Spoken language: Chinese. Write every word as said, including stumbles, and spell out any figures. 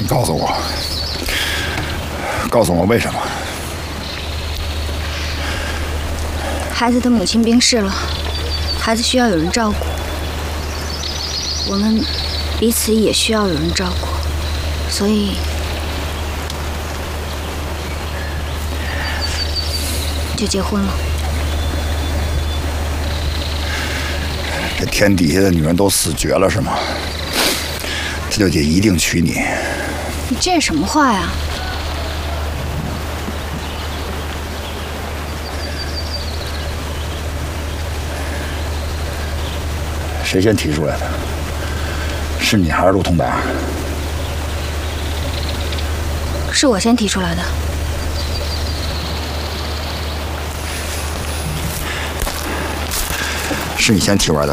你告诉我，告诉我为什么？ 孩子的母亲病逝了，孩子需要有人照顾，我们彼此也需要有人照顾，所以就结婚了。 这天底下的女人都死绝了是吗？这就得一定娶你？ 你这是什么话呀？ 谁先提出来的？是你还是陆通达？ 是我先提出来的。 是你先提出来的。